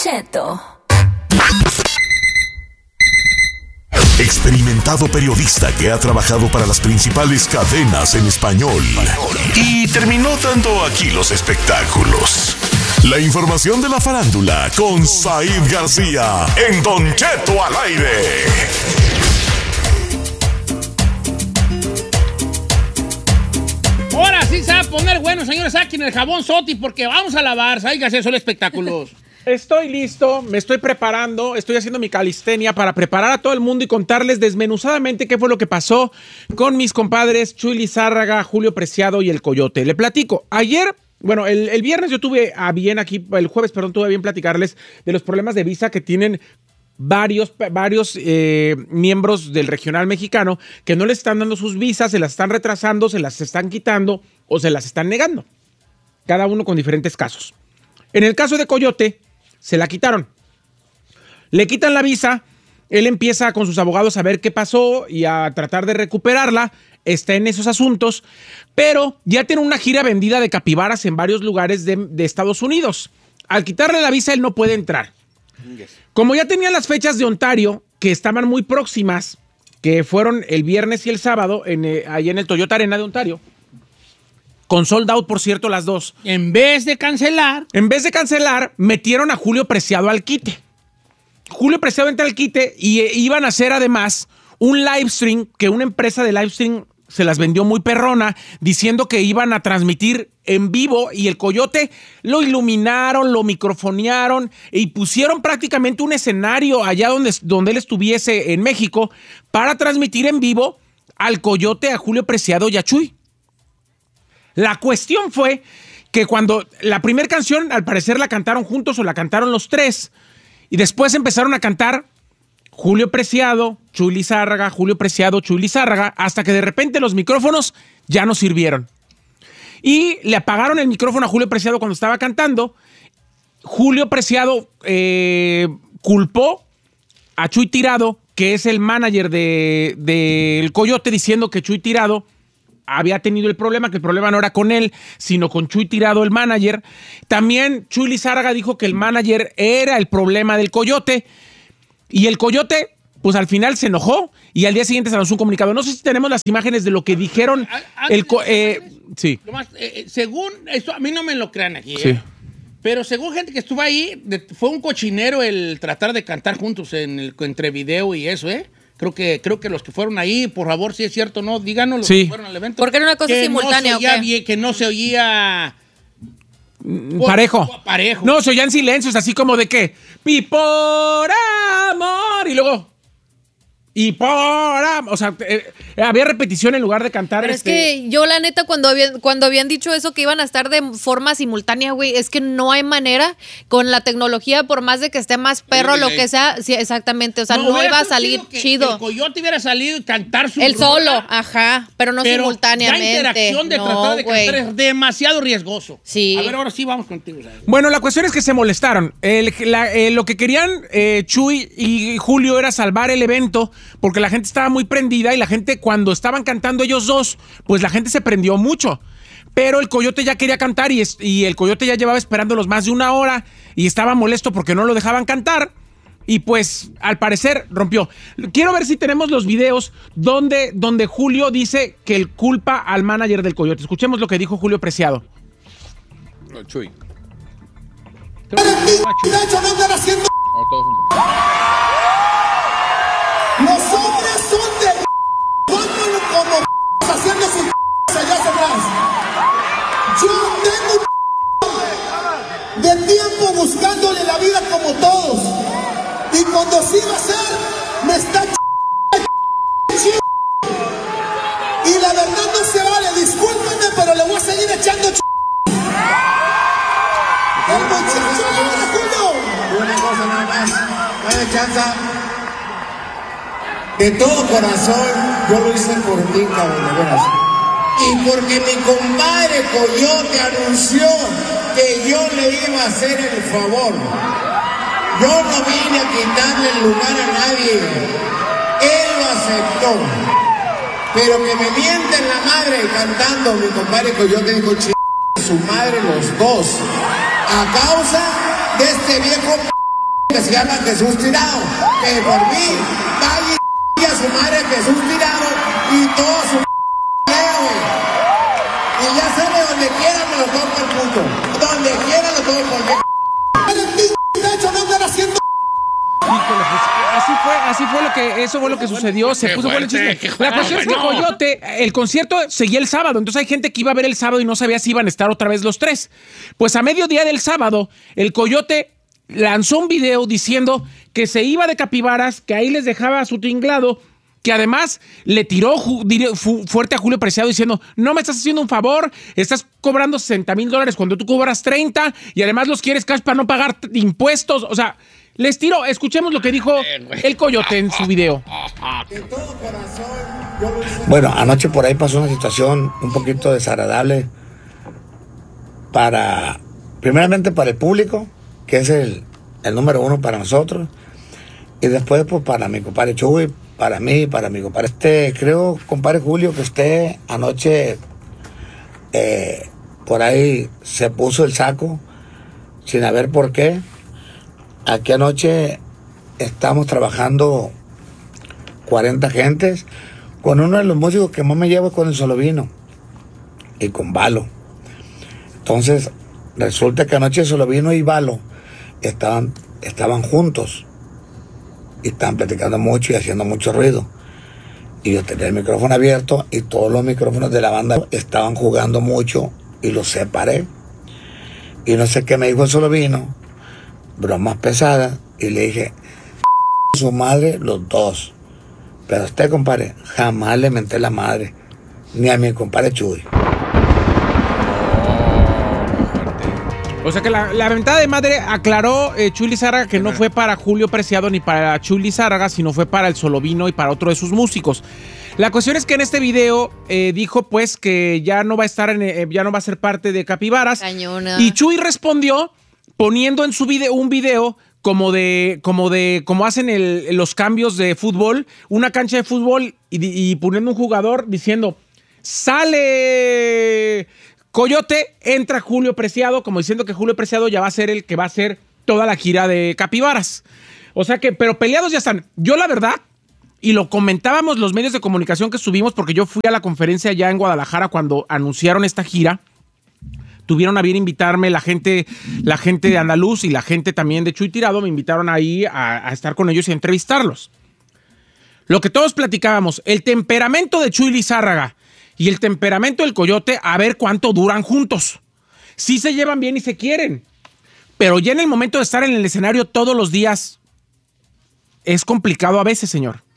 Cheto. Experimentado periodista que ha trabajado para las principales cadenas en español y terminó dando aquí los espectáculos. La información de la farándula con Said García en Don Cheto al aire. Ahora sí se va a poner bueno, señores, aquí en el jabón Soti, porque vamos a lavar. Said García, son espectáculos. Estoy listo, me estoy preparando, estoy haciendo mi calistenia para preparar a todo el mundo y contarles desmenuzadamente qué fue lo que pasó con mis compadres Chuy Lizárraga, Julio Preciado y el Coyote. Le platico, ayer, bueno, el viernes yo tuve a bien aquí, el jueves, perdón, tuve a bien platicarles de los problemas de visa que tienen varios miembros del regional mexicano que no les están dando sus visas, se las están retrasando, se las están quitando o se las están negando. Cada uno con diferentes casos. En el caso de Coyote, se la quitaron. Le quitan la visa, él empieza con sus abogados a ver qué pasó y a tratar de recuperarla, está en esos asuntos, pero ya tiene una gira vendida de capibaras en varios lugares de Estados Unidos. Al quitarle la visa, él no puede entrar. Como ya tenía las fechas de Ontario, que estaban muy próximas, que fueron el viernes y el sábado, ahí en el Toyota Arena de Ontario, con sold out, por cierto, las dos. En vez de cancelar, metieron a Julio Preciado al quite. Julio Preciado entra al quite y iban a hacer además un live stream, que una empresa de live stream se las vendió muy perrona, diciendo que iban a transmitir en vivo, y el Coyote lo iluminaron, lo microfonearon y pusieron prácticamente un escenario allá donde él estuviese en México para transmitir en vivo al Coyote, a Julio Preciado y a Chuy. La cuestión fue que cuando la primera canción, al parecer la cantaron juntos o la cantaron los tres, y después empezaron a cantar Julio Preciado, Chuy Lizárraga, Julio Preciado, Chuy Lizárraga, hasta que de repente los micrófonos ya no sirvieron. Y le apagaron el micrófono a Julio Preciado cuando estaba cantando. Julio Preciado culpó a Chuy Tirado, que es el manager del Coyote, diciendo que Chuy Tirado había tenido el problema, que el problema no era con él, sino con Chuy Tirado, el manager. También Chuy Lizárraga dijo que el manager era el problema del Coyote. Y el Coyote, pues al final se enojó y al día siguiente se lanzó un comunicado. No sé si tenemos las imágenes de lo que dijeron. Sí. Nomás, según, esto a mí no me lo crean aquí, sí. Pero según gente que estuvo ahí, fue un cochinero el tratar de cantar juntos entre video y eso, Creo que los que fueron ahí, por favor, si es cierto o no, díganos los que fueron al evento. Porque era una cosa simultánea, que no se oía parejo. No, se oían silencios, así como de que y por amor, y luego y por amor, o sea, había repetición en lugar de cantar. Pero es que yo la neta cuando habían dicho eso que iban a estar de forma simultánea, güey, es que no hay manera con la tecnología, por más de que esté más perro, lo que sea, sí, exactamente, o sea, no iba a salir chido. Que el Coyote hubiera salido y cantar su el solo, ajá, pero no simultáneamente. La interacción de tratar de cantar es demasiado riesgoso. Sí. A ver, ahora sí vamos contigo, ¿sabes? Bueno, la cuestión es que se molestaron. Lo que querían Chuy y Julio era salvar el evento, porque la gente estaba muy prendida y la gente, cuando estaban cantando ellos dos, pues la gente se prendió mucho. Pero el Coyote ya quería cantar y el Coyote ya llevaba esperándolos más de una hora y estaba molesto porque no lo dejaban cantar. Y pues, al parecer, rompió. Quiero ver si tenemos los videos donde Julio dice que él culpa al manager del Coyote. Escuchemos lo que dijo Julio Preciado. No, Chuy. Los hombres son de pónganlo como haciendo sus allá atrás. Yo tengo de tiempo buscándole la vida como todos. Y cuando sí va a ser, me está y la verdad no se vale, discúlpenme, pero le voy a seguir echando el muchacho de Julio. Una cosa nada más, dame chance. De todo corazón, yo lo hice por ti, cabrón, de veras. Y porque mi compadre Coyote anunció que yo le iba a hacer el favor. Yo no vine a quitarle el lugar a nadie. Él lo aceptó. Pero que me mienten la madre cantando, mi compadre Coyote dijo, su madre los dos. A causa de este viejo que se llama Jesús Tirado, que por mí vaya y a su madre Jesús Tirado y todo su y ya sabe, donde quiera me lo toco el punto, donde quiera lo toco porque no andar haciendo. Híjole, pues, eso fue lo que sucedió, se puso bueno el chisme. La cuestión es que Coyote, el concierto seguía el sábado, entonces hay gente que iba a ver el sábado y no sabía si iban a estar otra vez los tres. Pues a mediodía del sábado, el Coyote lanzó un video diciendo que se iba de Capibaras, que ahí les dejaba su tinglado, que además le tiró fuerte a Julio Preciado diciendo, no me estás haciendo un favor, estás cobrando $60,000 cuando tú cobras 30 y además los quieres cash para no pagar impuestos, o sea, les tiró. Escuchemos lo que dijo el Coyote en su video. Bueno, anoche por ahí pasó una situación un poquito desagradable primeramente para el público, que es el número uno para nosotros, y después pues para mi compadre Chuy, para mí, para mi compadre. Creo, compadre Julio, que usted anoche por ahí se puso el saco sin saber por qué. Aquí anoche estamos trabajando 40 gentes con uno de los músicos que más me llevo con el Solovino y con Balo. Entonces resulta que anoche Solovino y Balo estaban juntos y estaban platicando mucho y haciendo mucho ruido. Y yo tenía el micrófono abierto y todos los micrófonos de la banda estaban jugando mucho y los separé. Y no sé qué me dijo el Solovino, bromas pesadas, y le dije, su madre los dos. Pero a usted, compadre, jamás le menté la madre, ni a mi compadre Chuy. O sea que la mentada de madre aclaró Chuy Lizárraga que no fue para Julio Preciado ni para Chuy Lizárraga, sino fue para el Solovino y para otro de sus músicos. La cuestión es que en este video dijo pues que ya no va a estar ya no va a ser parte de Capibaras. Cañona. Y Chuy respondió poniendo en su video un video como hacen los cambios de fútbol, una cancha de fútbol y poniendo un jugador diciendo, sale Coyote, entra Julio Preciado, como diciendo que Julio Preciado ya va a ser el que va a hacer toda la gira de Capibaras. O sea que, pero peleados ya están. Yo la verdad, y lo comentábamos los medios de comunicación que subimos, porque yo fui a la conferencia allá en Guadalajara cuando anunciaron esta gira. Tuvieron a bien invitarme la gente de Andaluz y la gente también de Chuy Tirado, me invitaron ahí a estar con ellos y a entrevistarlos. Lo que todos platicábamos, el temperamento de Chuy Lizárraga y el temperamento del Coyote, a ver cuánto duran juntos. Sí se llevan bien y se quieren, pero ya en el momento de estar en el escenario todos los días es complicado a veces, señor.